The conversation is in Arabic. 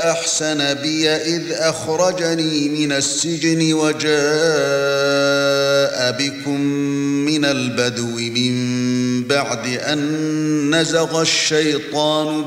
أحسن بي إذ أخرجني من السجن وجاء بكم من البدو من بعد أن نزغ الشيطان